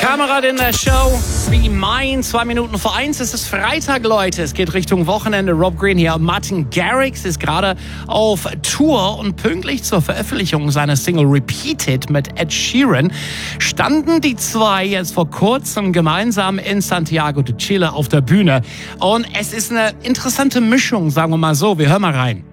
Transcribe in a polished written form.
Kamerad in der Show. Be Mine, 2 Minuten vor 1. Es ist Freitag, Leute. Es geht Richtung Wochenende. Rob Green hier. Martin Garrix ist gerade auf Tour und pünktlich zur Veröffentlichung seiner Single Repeated mit Ed Sheeran standen die zwei jetzt vor kurzem gemeinsam in Santiago de Chile auf der Bühne. Und es ist eine interessante Mischung, sagen wir mal so. Wir hören mal rein.